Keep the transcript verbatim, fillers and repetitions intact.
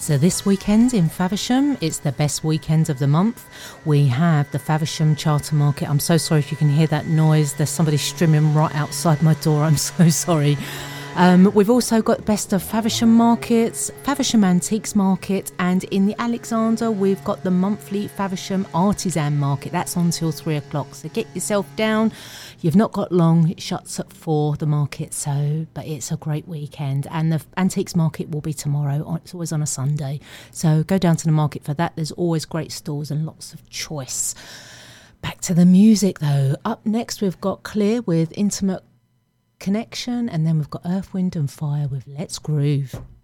So this weekend in Faversham, it's the best weekend of the month. We have the Faversham Charter Market. I'm so sorry if you can hear that noise. There's somebody streaming right outside my door. I'm so sorry. Um, we've also got Best of Faversham Markets, Faversham Antiques Market, and in the Alexander, we've got the monthly Faversham Artisan Market. That's on till three o'clock. So get yourself down. You've not got long. It shuts at four, the market. So, but it's a great weekend. And the Antiques Market will be tomorrow. It's always on a Sunday. So go down to the market for that. There's always great stores and lots of choice. Back to the music though. Up next, we've got Clear with Intimate Connection, and then we've got Earth, Wind and Fire with Let's Groove.